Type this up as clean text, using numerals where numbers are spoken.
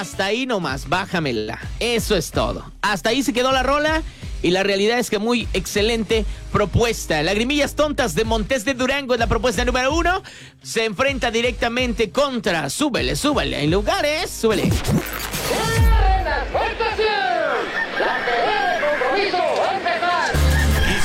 hasta ahí nomás, bájamela. Eso es todo. Hasta ahí se quedó la rola. Y la realidad es que muy excelente propuesta. Lagrimillas Tontas de Montes de Durango es la propuesta número 1. Se enfrenta directamente contra Súbele, súbele. En lugares, súbele.